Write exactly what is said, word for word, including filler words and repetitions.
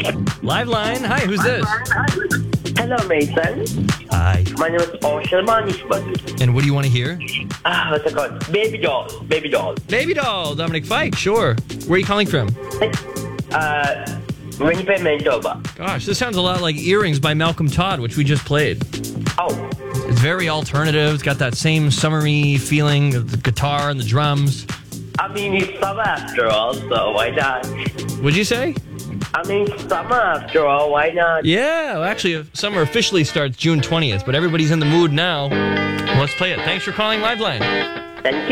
Liveline. Hi, who's this? Hello, Mason. Hi. My name is Oshel Manishpal. And what do you want to hear? Ah, what's it called? Baby doll. Baby doll. Baby doll, Dominic Fike, sure. Where are you calling from? Uh, Winnipeg, Manitoba. Gosh, this sounds a lot like Earrings by Malcolm Todd, which we just played. Oh. It's very alternative. It's got that same summery feeling of the guitar and the drums. I mean, it's summer after all, so why not? What'd you say? I mean, summer after all, why not? Yeah, well, actually, summer officially starts June twentieth, but everybody's in the mood now. Let's play it. Thanks for calling Liveline. Thank you.